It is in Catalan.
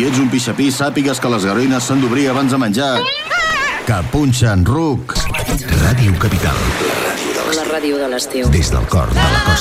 Si ets un pixapí, sàpigues que les garoines s'han d'obrir abans de menjar. Que punxen ruc. Ràdio Capital. La ràdio de l'estiu. Des del cor de la costa.